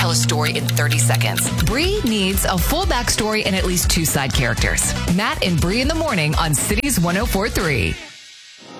tell a story in 30 seconds. Bree needs a full backstory and at least 2 side characters. Matt and Bree in the morning on Cities 104.3.